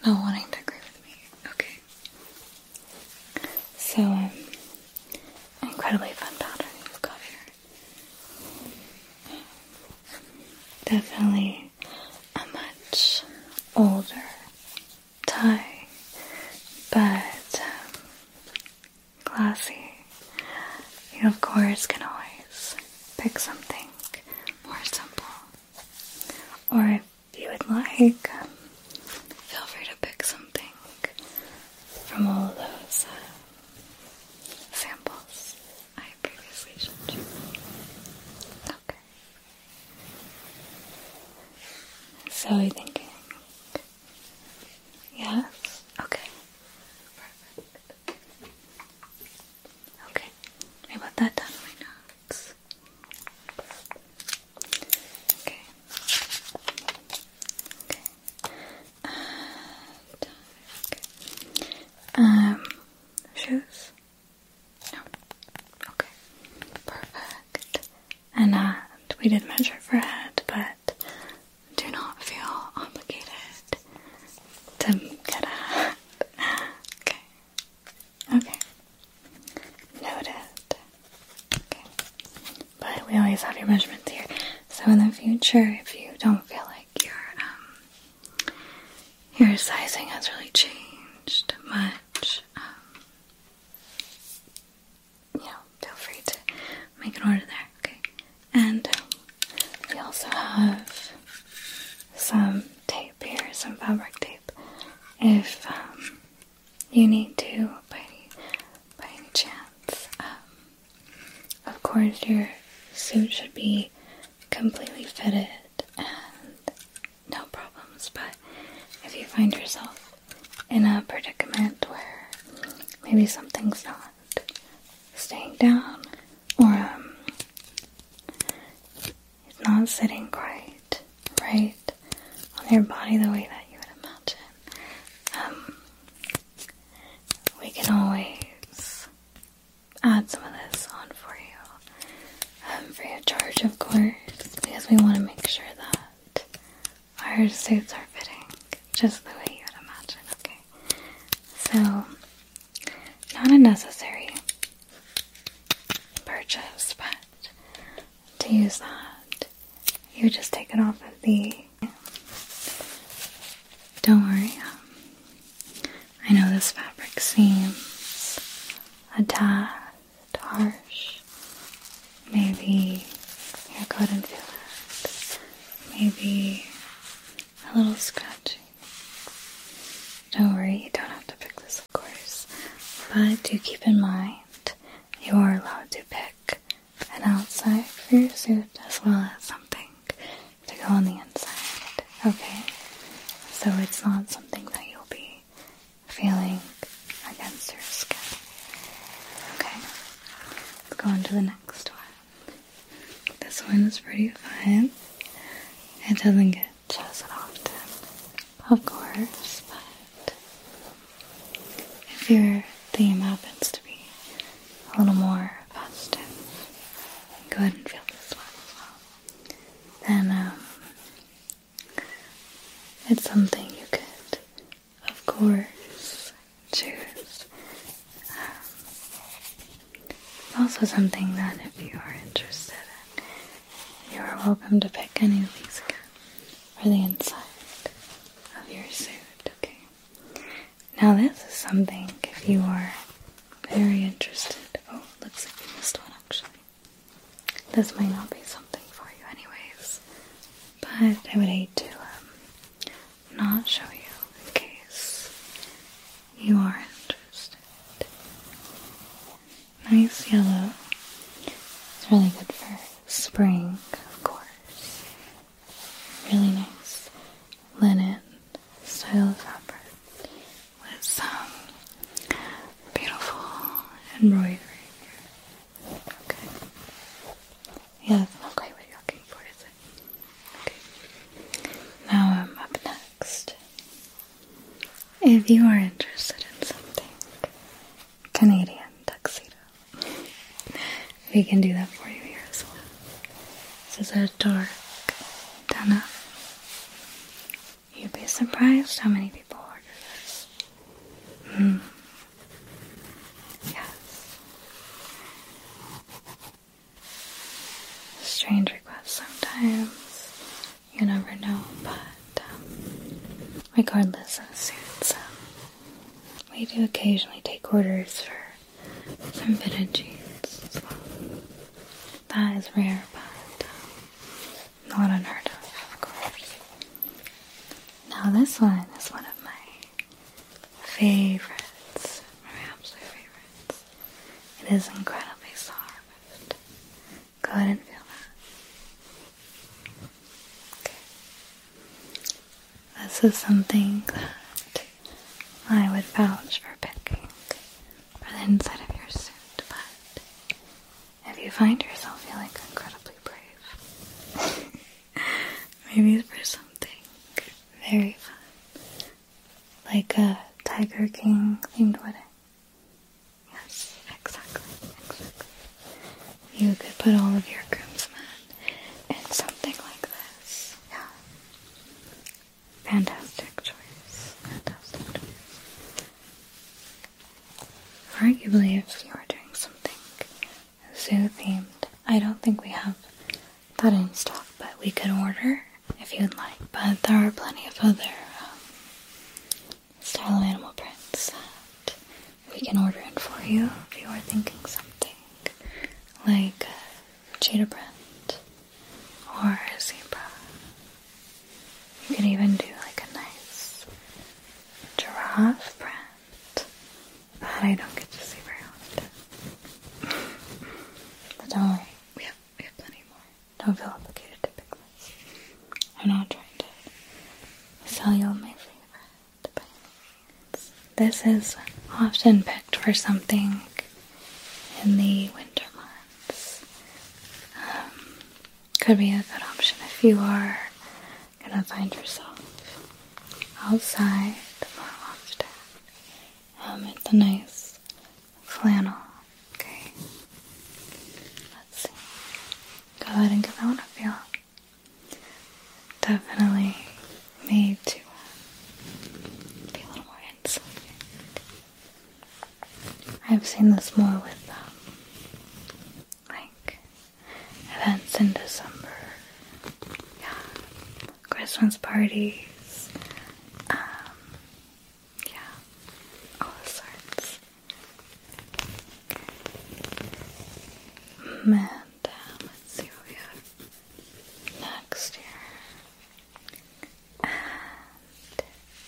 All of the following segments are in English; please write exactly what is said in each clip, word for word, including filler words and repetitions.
not wanting to agree with me. Okay. So, um, incredibly fun pattern you've got here. Definitely a much older tie, but um, classy. You, of course, can always pick something more simple. Or if you would like, um, feel free to pick something from all of those uh, samples I previously showed you. Okay. So are you thinking? Yes? Okay. Perfect. Okay. I put that down in my notes. Okay. Okay. And, okay. Um, shoes? No. Okay. Perfect. And, uh, we did measure for head, but do not feel obligated to get a hat. Okay. Okay. Noted. Okay. But we always have your measurements here. So in the future, if you don't feel like your um your sizing has really changed much, um, you know, feel free to make an order there. Okay. And um, we also have some tape here, some fabric tape. If um, you need to, by any, by any chance, um, of course your suit should be completely fitted and no problems. But if you find yourself in a predicament where maybe something's not staying down, or um, it's not sitting quite right on your body the way that you would imagine, um, we can always add some of this on for you, um, free of charge, of course, because we want to make sure that our suits are fitting just the way you would imagine. Okay, so not a necessary purchase, but to use that, you just take it off of the. Don't worry. Um, I know this fabric seems a tad harsh. Maybe you couldn't feel it. Maybe a little scratchy. Don't worry, you don't have to pick this, of course. But do keep in mind, you are allowed to pick an outside for your suit as well as something to go on the inside. Okay? So it's not something that you'll be feeling against your skin. Okay? Let's go on to the next one. This one is pretty fun. It doesn't get chosen often, of course, but if your theme happens to be a little more festive, go ahead and feel this one as well. Then, um, it's something you could, of course, choose. Um, it's also something that if you are interested in, you are welcome to pick any of these again for the inside of your suit, okay? Now this is something, if you are very interested, oh, looks like we missed one actually. This might not be something for you anyways, but I would hate to um, not show you in case you are interested. Nice yellow. It's really good for spring, of course. Really nice linen style of fabric with some beautiful embroidery. Okay. Yeah, that's not quite what you're looking for, is it? Okay. Now, um, up next, if you are interested in something Canadian tuxedo, we can do that for you here as well. This is a dark denim. You'd be surprised how many people order Mm-hmm. Yes. Strange requests sometimes. You never know, but um, regardless of suits, um, we do occasionally take orders for some fitted jeans as well. That is rare, but um, not unheard of, of course. Now this one is one of my favorites, my absolute favorites. It is incredibly soft. Go ahead and feel that. Okay. This is something that I would vouch for picking for the inside of your suit, but if you find yourself feeling incredibly brave, maybe for something very fun, like a Tiger King themed wedding. Yes, exactly, exactly. You could put all of your groomsmen in something like this. Yeah. Fantastic choice. Fantastic choice. Arguably, if you are doing something zoo themed, I don't think we have that in stock, but we could order if you'd like. But there are plenty of other um, style of animal prints that we can order in for you if you are thinking something like a cheetah print or a zebra. You could even do like a nice giraffe print that I don't get to see very often. But don't worry, we have, we have plenty more. Don't feel obligated to pick this. I'm not trying to sell you on my favorite by any means. This is often picked for something in the winter months. Um, could be a good option if you are gonna find yourself outside more often. Um, it's a nice flannel. Okay. Let's see. Go ahead and give that one a feel. Definitely made to uh, be a little more insulating. I've seen this more with um, like events in December. Yeah. Christmas parties. Um, yeah. All sorts. Okay. And uh, let's see what we have next here. And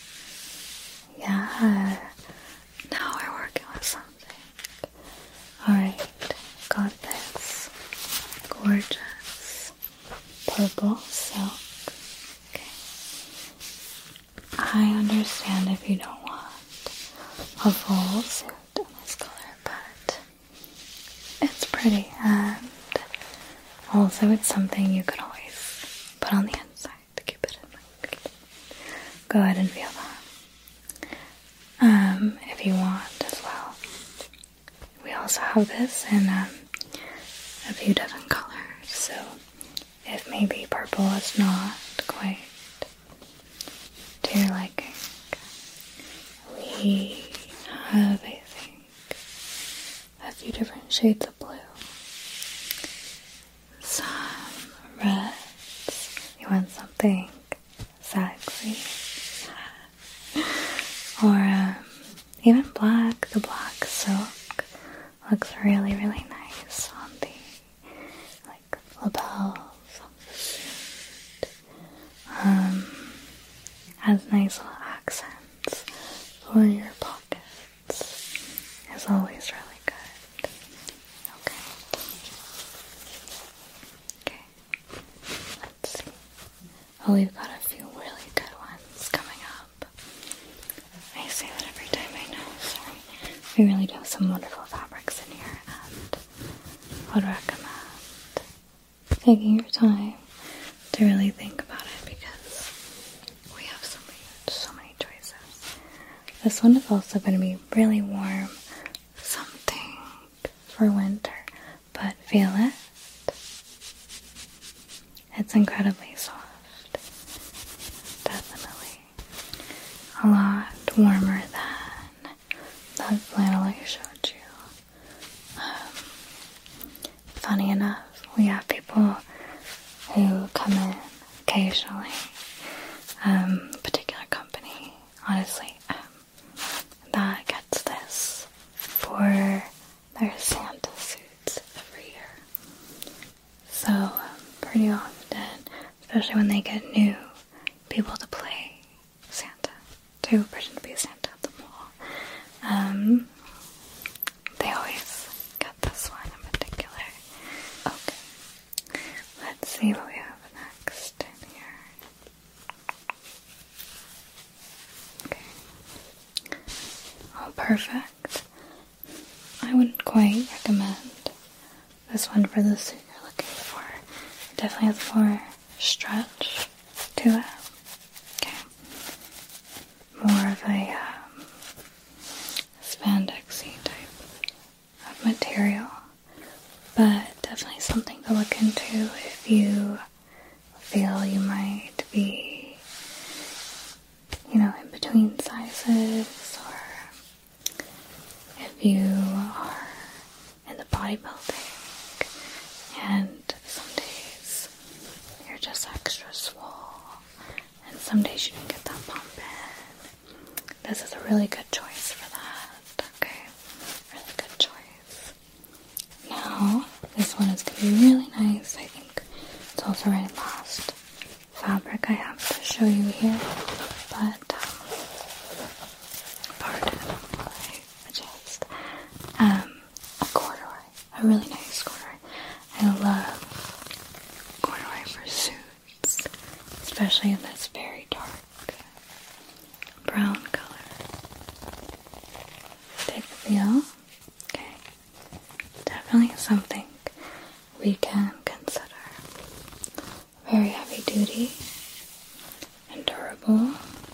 yeah, now we're working with something. Alright, got this gorgeous purple silk. Okay. I understand if you don't want a full suit in this color, but it's pretty, and also it's something you can always put on the inside to keep it in mind. Go ahead and feel that. Um, if you want as well. We also have this in um, a few different colors, so if maybe purple is not quite to your liking, we have, I think, a few different shades of blue. Some reds. You want something sexy. Or um, even black. The black silk looks really, really nice on the like lapels of the suit. Um, has nice little accents for your pockets. Is always really good. Okay. Okay. Let's see. Oh, we've got a few really good ones coming up. I say that every time, I know, sorry. We really do have some wonderful fabrics in here, and I would recommend taking your time to really think about it, because we have so many, so many choices. This one is also going to be really warm, something for winter, but feel it. It's incredibly soft. Definitely a lot warmer than occasionally. Um, a particular company, honestly, um, that gets this for their Santa suits every year. So, um, pretty often, especially when they get new people to play Santa, to pretend to be Santa at the mall, um, they always get this one in particular. Okay, let's see what we have next in here. Okay. Oh, perfect. I wouldn't quite recommend this one for the suit you're looking for. It definitely has more stretch to it. Okay. More of a um, spandexy type of material. But definitely something to look into if you feel you might be, you know, in between sizes, or if you are in the bodybuilding and some days you're just extra swole and some days you didn't get that pump in. This is a really good choice for that, okay? Really good choice. Now, this one is going to be really nice. I think it's also our last fabric I have to show you here, but um, pardon my adjust. Um, a corduroy, a really nice corduroy. I love corduroy for suits, especially in this very dark brown color. Take a feel. Okay, definitely something we can consider. Very heavy duty and durable.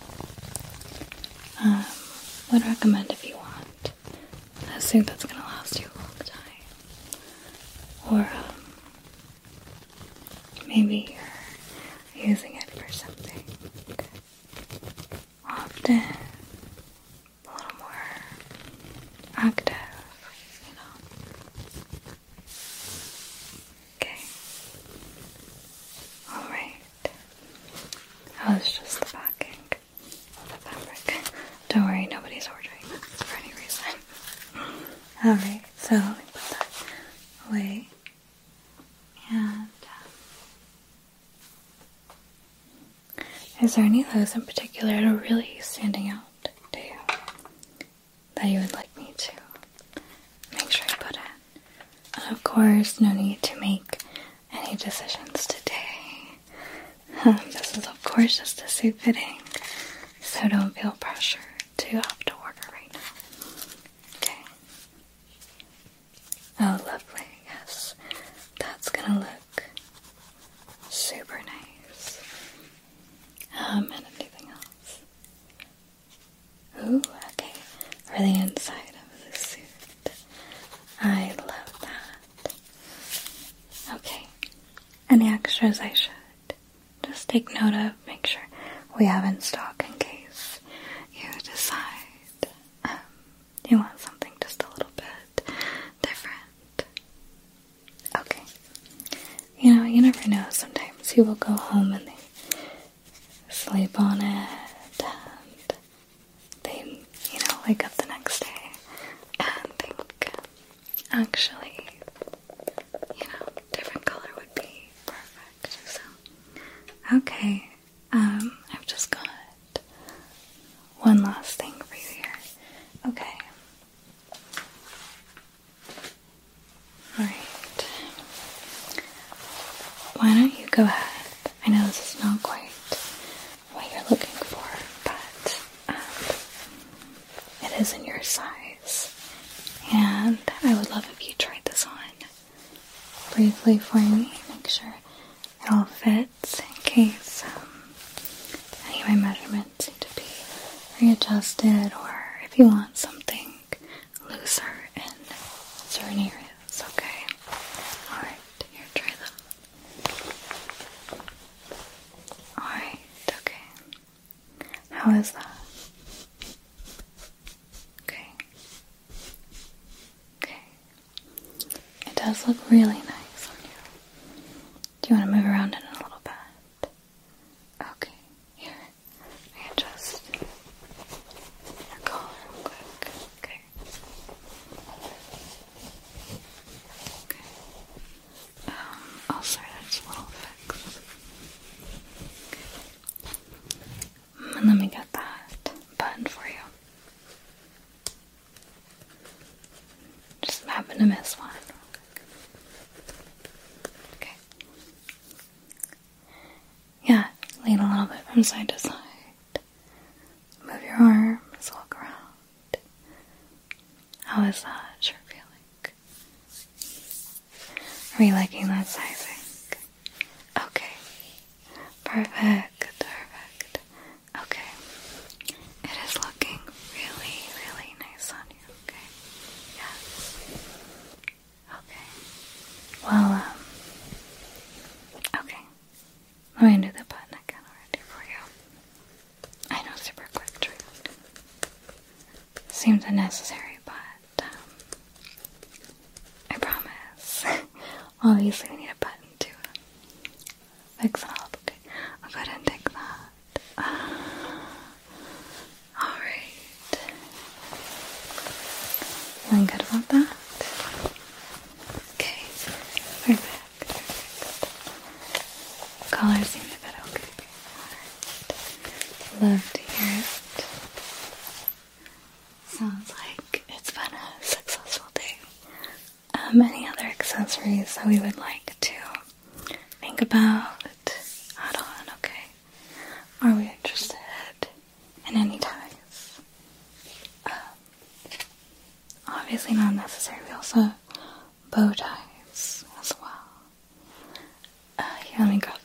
Um, would recommend if you want a suit that's going to last you a long time. Or um, maybe you're using it for something often a little more active, you know. Okay. Alright. That was just the backing of the fabric. Don't worry, nobody's ordering this for any reason. Alright, so let me put that away. And um, is there any of those in particular that are really standing out to you that you would like me to make sure I put in? And of course, no need to make any decisions today. Um, this is of course just a suit fitting, so don't feel pressure to have to order right now. Okay. Oh, lovely. Yes, that's gonna look super nice. Um, and anything else? Ooh, okay. For the inside of the suit. I love that. Okay. Any extras I should just take note of, make sure we have in stock in case you decide um, you want something just a little bit different. Okay. You know, you never know. Sometimes you will go home and they sleep on it and they, you know, wake up the next day and think, actually, you know, different color would be perfect. So, okay, um, I've just got one last thing for you here. Okay. Alright. Why don't you go ahead? I know this is not quite what you're looking for, but um, it is in your size. And I would love if you tried this on briefly for me. Make sure it all fits in case um, any of my measurements need to be readjusted, or if you want something looser in certain areas, okay? Alright, here, try them. Alright, okay. How is that? Okay. Okay. It does look really nice on you. Do you want to move around in it a little bit? lean a little bit from side to side. Move your arms, walk around. How is that shirt feeling? Are you liking that sizing? Okay. Perfect, perfect. Okay. It is looking really, really nice on you, okay? Yes. Okay. Well, um, okay. Let me do the button again already for you. I know, super quick trick. Seems unnecessary, but, um, I promise. Obviously, we need a button to fix it up, okay? I'll go ahead and take that. Uh, Alright. Feeling good about that? Okay. Perfect. Perfect. Colors seem to fit okay. Alright. Love to hear it. Sounds like it's been a successful day. Um, any other accessories that we would like to think about add on, okay? Are we interested in any ties? Um, obviously not necessary. We also have bow ties as well. Uh, here, let me grab